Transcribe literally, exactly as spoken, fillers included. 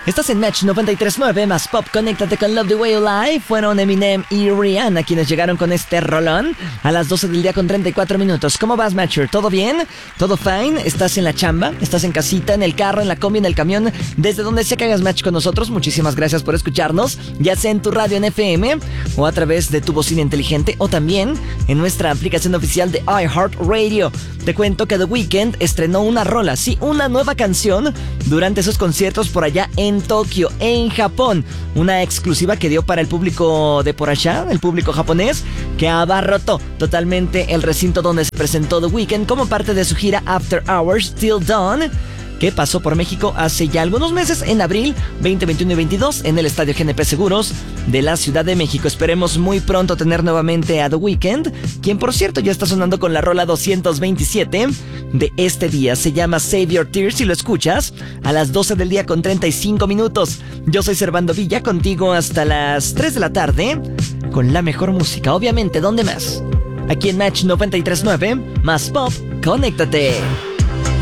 Estás en Match noventa y tres punto nueve más Pop. Conéctate con Love the Way You Lie. Fueron Eminem y Rihanna quienes llegaron con este rolón a las doce del día con treinta y cuatro minutos. ¿Cómo vas, Matcher? ¿Todo bien? ¿Todo fine? ¿Estás en la chamba? ¿Estás en casita, en el carro, en la combi, en el camión? Desde donde sea que hagas match con nosotros, muchísimas gracias por escucharnos, ya sea en tu radio en F M o a través de tu bocina inteligente o también en nuestra aplicación oficial de iHeartRadio. Te cuento que The Weeknd estrenó una rola, sí, una nueva canción durante sus conciertos por allá en Tokio, en Japón. Una exclusiva que dio para el público de por allá, el público japonés, que abarrotó totalmente el recinto donde se presentó The Weeknd como parte de su gira After Hours Till Dawn, que pasó por México hace ya algunos meses, en abril veinte veintiuno y veintidós, en el Estadio G N P Seguros de la Ciudad de México. Esperemos muy pronto tener nuevamente a The Weeknd, quien por cierto ya está sonando con la rola doscientos veintisiete de este día. Se llama Save Your Tears y lo escuchas a las doce del día con treinta y cinco minutos. Yo soy Servando Villa, contigo hasta las tres de la tarde, con la mejor música, obviamente. ¿Dónde más? Aquí en Match noventa y tres punto nueve, más Pop, conéctate.